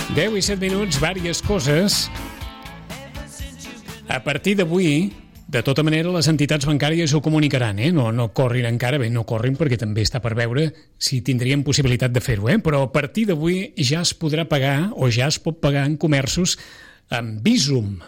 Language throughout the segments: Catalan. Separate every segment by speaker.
Speaker 1: 10 i 7 minuts, vàries coses. A partir d'avui, de tota manera, les entitats bancàries ho comunicaran, No corrin encara, no corrin perquè també està per veure si tindrien possibilitat de fer-ho, Però a partir d'avui ja es podrà pagar, o ja es pot pagar en comerços amb Bizum.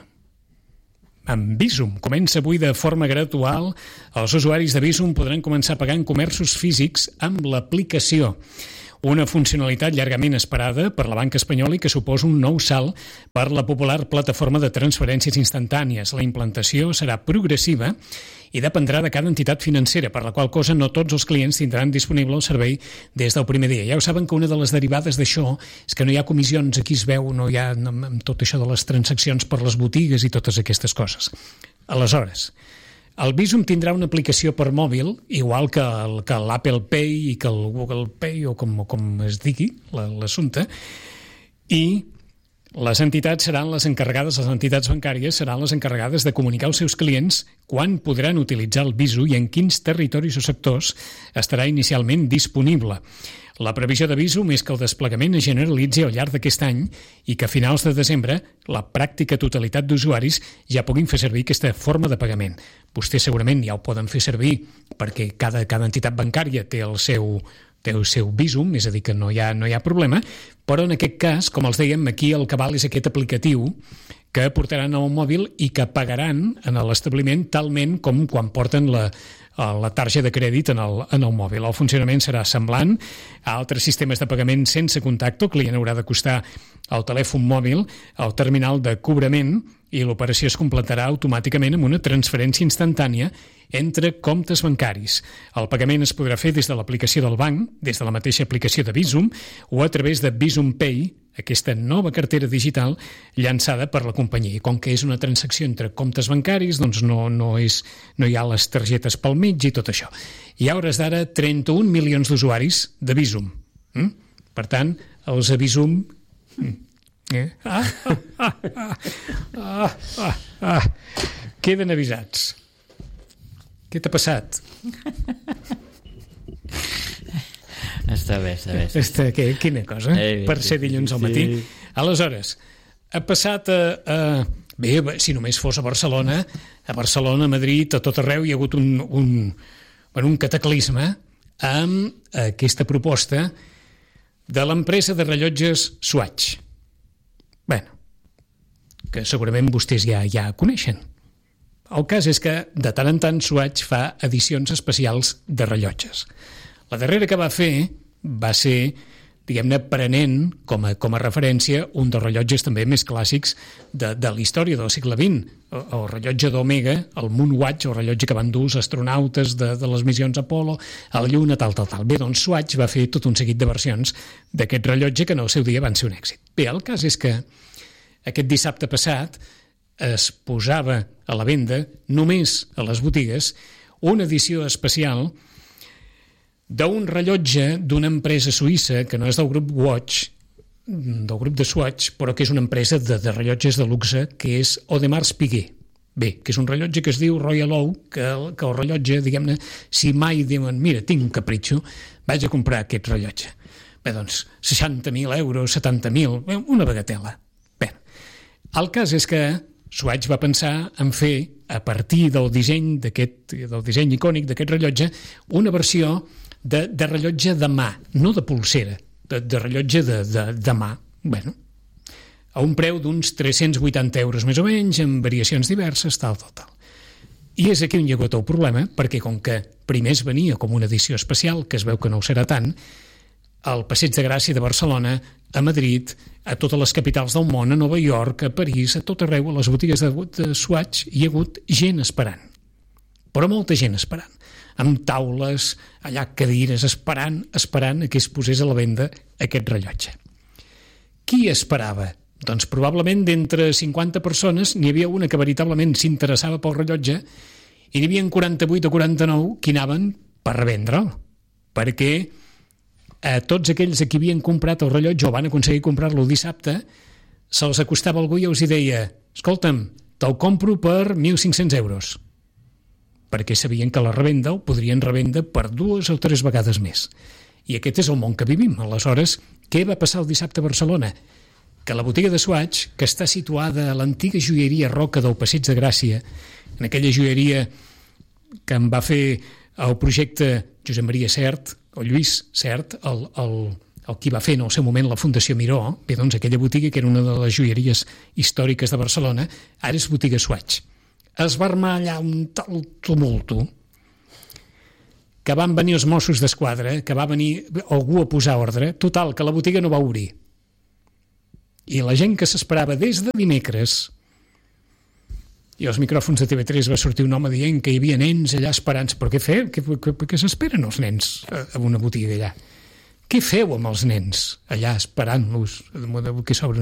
Speaker 1: Amb Bizum. Comença avui de forma gradual. Els usuaris de Bizum podran començar a pagar en comerços físics amb l'aplicació. Una funcionalitat llargament esperada per la banca espanyola i que suposa un nou salt per la popular plataforma de transferències instantànies. La implantació serà progressiva i dependrà de cada entitat financera, per la qual cosa no tots els clients tindran disponible el servei des del primer dia. Ja ho saben que una de les derivades d'això és que no hi ha comissions, aquí es veu, no hi ha amb tot això de les transaccions per les botigues i totes aquestes coses. Aleshores, el Bizum tindrà una aplicació per mòbil, igual que l'Apple Pay i que el Google Pay, o com es digui l'assumpte, i les entitats bancàries seran les encarregades de comunicar als seus clients quan podran utilitzar el Bizum i en quins territoris o sectors estarà inicialment disponible. La previsió de Bizum és que el desplegament es generalitzi al llarg d'aquest any i que a finals de desembre la pràctica totalitat d'usuaris ja puguin fer servir aquesta forma de pagament. Vostès segurament ja ho poden fer servir perquè cada entitat bancària té el seu Bizum, és a dir, que no hi ha problema, però en aquest cas, com els dèiem, aquí el que val és aquest aplicatiu que portaran al mòbil i que pagaran en l'establiment talment com quan porten la targeta de crèdit en el mòbil. El funcionament serà semblant a altres sistemes de pagament sense contacte. El client haurà d'acostar el telèfon mòbil al terminal de cobrament i l'operació es completarà automàticament amb una transferència instantània entre comptes bancaris. El pagament es podrà fer des de l'aplicació del banc, des de la mateixa aplicació de Bizum o a través de Bizum Pay, aquesta nova cartera digital llançada per la companyia. I com que és una transacció entre comptes bancaris, doncs no hi ha les targetes pel mig i tot això. Hi ha hores d'ara 31 milions d'usuaris de Bizum. Per tant, els de Bizum... Queden avisats. Què t'ha passat?
Speaker 2: Està bé.
Speaker 1: Quina cosa, per ser dilluns al matí. Aleshores, ha passat bé, si només fos a Barcelona, a Madrid, a tot arreu hi ha hagut un cataclisme amb aquesta proposta de l'empresa de rellotges Swatch. Que segurament vostès ja coneixen. El cas és que de tant en tant Swatch fa edicions especials de rellotges. La darrera que va fer va ser, diguem-ne, prenent com a referència un dels rellotges també més clàssics de la història del segle XX, el rellotge d'Omega, el Moonwatch, el rellotge que van dur els astronautes de les missions Apollo a la Lluna, tal. Bé, doncs Swatch va fer tot un seguit de versions d'aquest rellotge que en el seu dia van ser un èxit. Bé, el cas és que aquest dissabte passat es posava a la venda només a les botigues una edició especial d'un rellotge d'una empresa suïssa que no és del grup Watch, del grup de Swatch, però que és una empresa de rellotges de luxe, que és Audemars Piguet. Bé, que és un rellotge que es diu Royal Oak, que el rellotge, diguem-ne, si mai diuen, mira, tinc un capritxo, vaig a comprar aquest rellotge. Bé, doncs, 60.000 euros, 70.000, una bagatela. Bé, el cas és que Swatch va pensar en fer, a partir del disseny icònic d'aquest rellotge, una versió de rellotge de mà, no de pulsera, de rellotge de mà. Bueno, a un preu d'uns 380 euros més o menys, amb variacions diverses, tal. I és aquí on hi ha hagut el problema, perquè com que primer es venia com una edició especial, que es veu que no ho serà tant, al Passeig de Gràcia de Barcelona, a Madrid, a totes les capitals del món, a Nova York, a París, a tot arreu, a les botigues de Swatch, hi ha hagut gent esperant. Però molta gent esperant. Amb taules, allà cadires, esperant que es posés a la venda aquest rellotge. Qui esperava? Doncs probablement d'entre 50 persones n'hi havia una que veritablement s'interessava pel rellotge i n'hi havia 48 o 49 que anaven per revendre'l, perquè a tots aquells a qui havien comprat el rellotge o van aconseguir comprar-lo dissabte, se'ls acostava algú i els deia: escolta'm, te'l compro per 1.500 euros. Perquè sabien que la revenda el podrien revendre per 2 o 3 vegades més. I aquest és el món que vivim. Aleshores, què va passar el dissabte a Barcelona? que la botiga de Swatch, que està situada a l'antiga joieria Roca del Passeig de Gràcia, en aquella joieria que em va fer el projecte Josep Maria Sert, o Lluís Sert, el qui va fer en el seu moment la Fundació Miró, bé, doncs aquella botiga, que era una de les joieries històriques de Barcelona, ara és botiga Swatch. Es va armar allà un tal tumulto que van venir els Mossos d'Esquadra, que va venir algú a posar ordre, total, que la botiga no va obrir. I la gent que s'esperava des de dimecres, i als micròfons de TV3 va sortir un home dient que hi havia nens allà esperant. Però què feu? Què s'esperen els nens a una botiga allà? Què feu amb els nens allà esperant-los? Que s'obren